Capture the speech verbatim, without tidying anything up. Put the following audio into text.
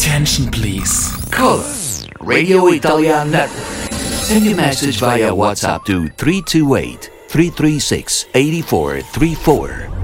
attention, please. Call us, Radio Italian Network. Send your message via WhatsApp to three two eight, three three six, eight four three four